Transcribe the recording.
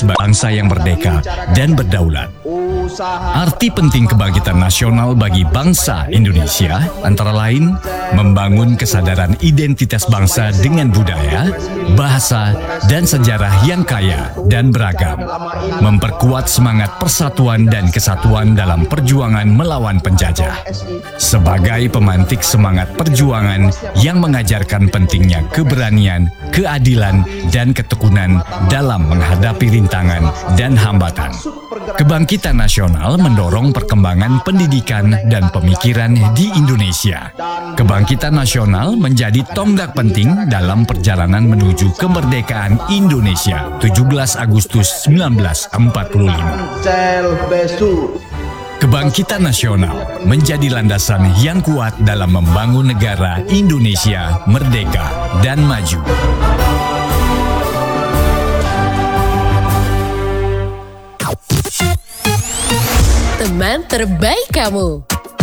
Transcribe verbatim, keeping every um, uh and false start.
sebagai bangsa yang merdeka dan berdaulat. Arti penting kebangkitan nasional bagi bangsa Indonesia antara lain membangun kesadaran identitas bangsa dengan budaya, bahasa, dan sejarah yang kaya dan beragam, memperkuat semangat persatuan dan kesatuan dalam perjuangan melawan penjajah, sebagai pemantik semangat perjuangan yang mengajarkan pentingnya keberanian, keadilan, dan ketekunan dalam menghadapi rintangan dan hambatan. Kebangkitan nasional mendorong perkembangan pendidikan dan pemikiran di Indonesia. Kebangkitan nasional menjadi tonggak penting dalam perjalanan menuju kemerdekaan Indonesia tujuh belas Agustus seribu sembilan ratus empat puluh lima. Kebangkitan nasional menjadi landasan yang kuat dalam membangun negara Indonesia merdeka dan maju. Teman terbaik kamu.